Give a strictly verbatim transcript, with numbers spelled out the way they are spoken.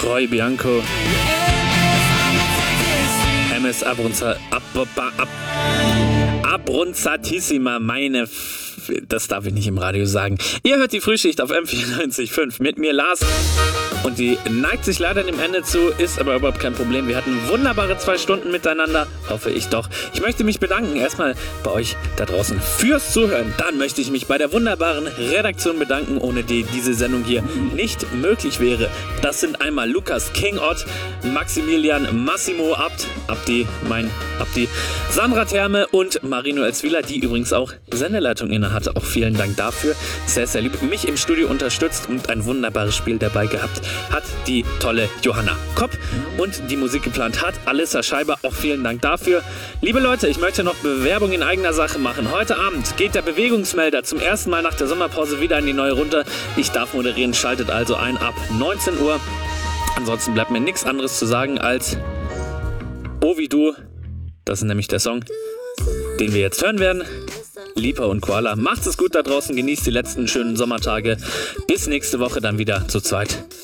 Roy Bianco, M S Abrunza, ab, ab, ab, Abrunzatissima, meine... F- das darf ich nicht im Radio sagen. Ihr hört die Frühschicht auf M vierundneunzig Komma fünf mit mir, Lars. Und die neigt sich leider dem Ende zu, ist aber überhaupt kein Problem. Wir hatten wunderbare zwei Stunden miteinander, hoffe ich doch. Ich möchte mich bedanken erstmal bei euch da draußen fürs Zuhören. Dann möchte ich mich bei der wunderbaren Redaktion bedanken, ohne die diese Sendung hier nicht möglich wäre. Das sind einmal Lukas King Ott, Maximilian Massimo Abt, Abdi, mein Abdi, Sandra Therme und Marino Elzwila, die übrigens auch Sendeleitung inne hatte. Auch vielen Dank dafür. Sehr, sehr lieb. Mich im Studio unterstützt und ein wunderbares Spiel dabei gehabt hat die tolle Johanna Kopp und die Musik geplant hat Alissa Scheiber. Auch vielen Dank dafür. Liebe Leute, ich möchte noch Bewerbung in eigener Sache machen. Heute Abend geht der Bewegungsmelder zum ersten Mal nach der Sommerpause wieder in die neue Runde. Ich darf moderieren, schaltet also ein ab neunzehn Uhr. Ansonsten bleibt mir nichts anderes zu sagen als Oh wie du. Das ist nämlich der Song, den wir jetzt hören werden. Lipa und Koala. Macht es gut da draußen, genießt die letzten schönen Sommertage. Bis nächste Woche dann wieder zu zweit.